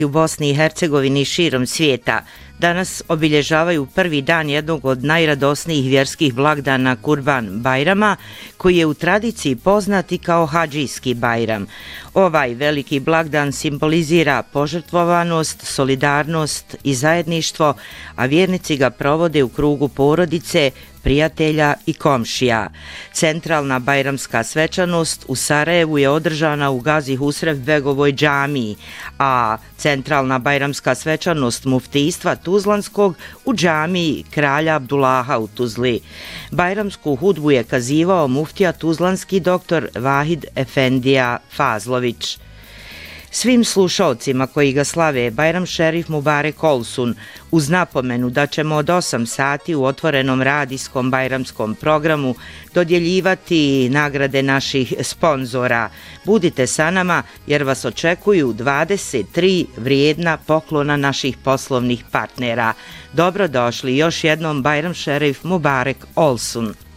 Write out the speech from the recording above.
U Bosni i Hercegovini i širom svijeta danas obilježavaju prvi dan jednog od najradosnijih vjerskih blagdana Kurban Bajrama, koji je u tradiciji poznat i kao Hadžijski Bajram. Ovaj veliki blagdan simbolizira požrtvovanost, solidarnost i zajedništvo, a vjernici ga provode u krugu porodice, prijatelja i komšija. Centralna bajramska svečanost u Sarajevu je održana u Gazi Husrev Begovoj džamiji, a centralna bajramska svečanost muftijstva Tuzlanskog u džamiji Kralja Abdullaha u Tuzli. Bajramsku hudbu je kazivao muftija Tuzlanski dr. Vahid Efendija Fazlović. Svim slušalcima koji ga slave Bajram Šerif Mubarek Olsun, uz napomenu da ćemo od 8 sati u otvorenom radijskom bajramskom programu dodjeljivati nagrade naših sponzora. Budite sa nama jer vas očekuju 23 vrijedna poklona naših poslovnih partnera. Dobrodošli još jednom Bajram Šerif Mubarek Olsun.